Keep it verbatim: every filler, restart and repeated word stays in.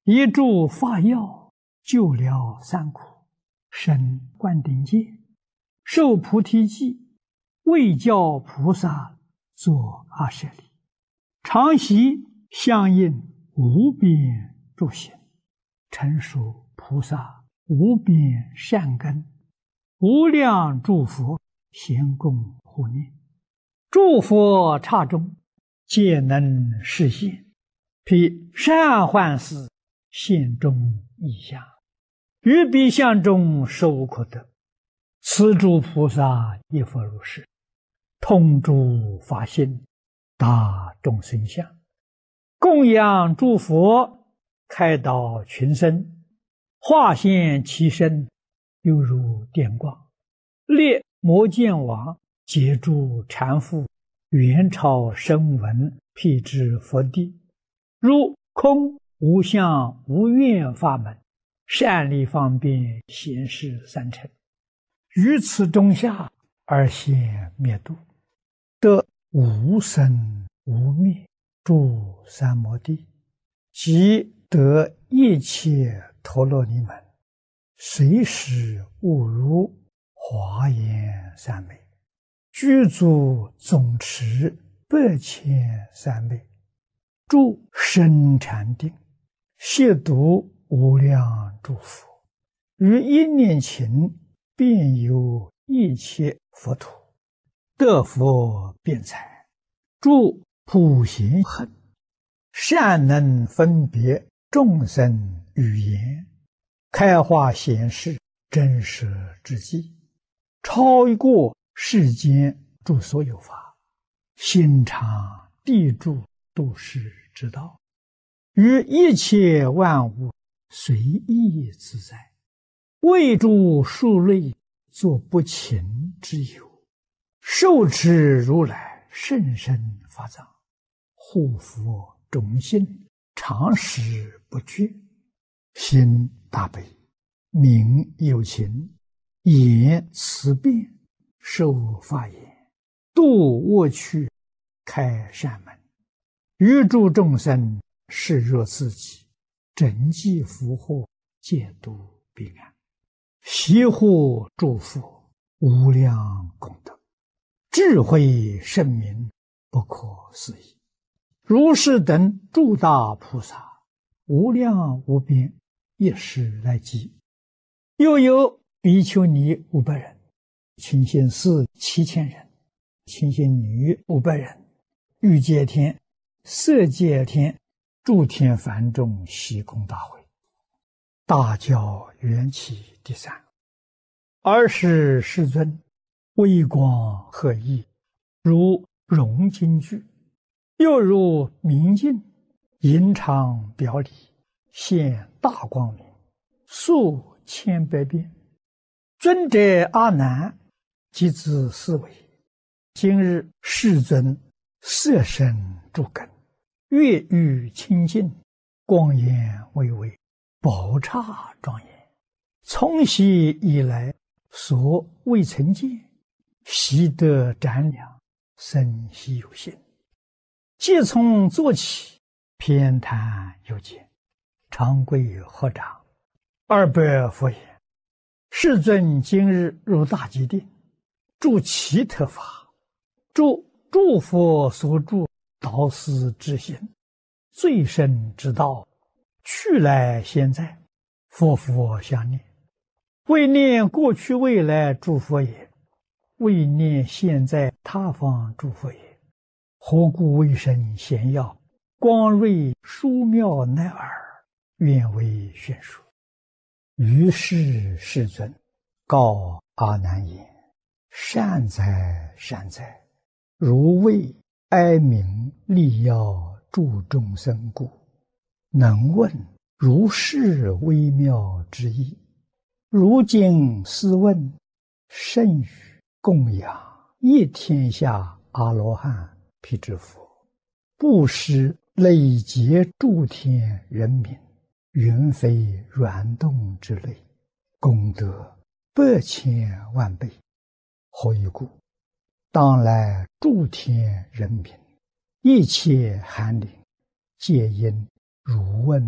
一柱法药，救了三苦，生灌顶戒，受菩提记，为教菩萨作阿舍利，常习相应无边诸行，成熟菩萨无边善根，无量诸佛咸供护念，诸佛刹中皆能示现，披善幻事现中异相，于彼相中受可得。此诸菩萨亦复如是，通诸法性，大众生相，供养诸佛，开导群生，化现其身，犹如电光，列摩犍王，解诸禅父，元朝声闻，辟支佛地，如空无相无愿法门，善利方便显示三乘，于此中下而现灭度，得无生无灭诸三摩地，即得一切陀罗尼门，随时悟如华严三昧，具足总持百千三昧，住深禅定，悉读无量诸佛，于一念勤遍游一切佛土，得佛辩才，住普贤行，善能分别众生语言，开化显示真实之际，超过世间诸所有法，心常地住度世之道，于一切万物随意自在，为诸数类作不勤之有，受持如来甚深法藏，护佛种心，常时不绝，心大悲，名有情，言慈辩，受法言，度恶趣，开善门，于诸众生视若自己，整济福祸，戒度彼岸，悉护诸佛无量功德，智慧圣明，不可思议。如是等诸大菩萨，无量无边，一时来集。又有比丘尼五百人，清心寺七千人，清心女五百人，欲界天、色界天、诸天梵众悉供大会。大教缘起第三，尔时世尊微光赫熠，如融金具，又如明镜，隐常表里，现大光明，数千百变。尊者阿难即自思维，今日世尊色身诸根，月欲清净，光颜巍巍，宝刹庄严，从昔以来所未曾见，悉得瞻量，生悉有信。即从坐起，偏袒有见，长跪合掌，二百佛言：世尊今日入大吉定，住其特法，住诸佛所住导师之心，最深之道，去来现在，佛佛相念，为念过去未来诸佛也，为念现在他方诸佛也。何故为生显耀，光瑞殊妙乃尔，愿为宣说。于是世尊告阿难言：善哉善哉，如为哀鸣利要助众生故，能问如是微妙之意。如今斯问，甚于供养一天下阿罗汉辟支佛，布施累劫诸天人民，云非软动之类，功德百千万倍。何以故？当来诸天人民，一切寒灵，皆因如问